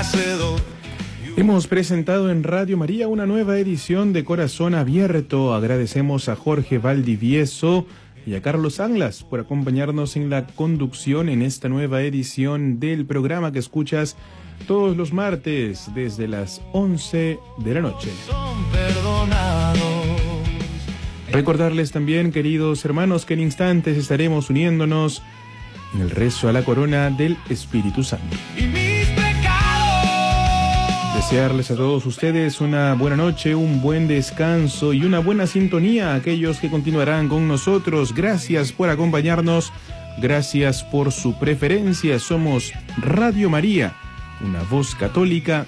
vencedor. Hemos presentado en Radio María una nueva edición de Corazón Abierto. Agradecemos a Jorge Valdivieso y a Carlos Anglas por acompañarnos en la conducción en esta nueva edición del programa que escuchas todos los martes desde las 11 de la noche. Son perdonados. Recordarles también, queridos hermanos, que en instantes estaremos uniéndonos en el rezo a la corona del Espíritu Santo. Y mis pecados. Desearles a todos ustedes una buena noche, un buen descanso y una buena sintonía a aquellos que continuarán con nosotros. Gracias por acompañarnos, gracias por su preferencia. Somos Radio María, una voz católica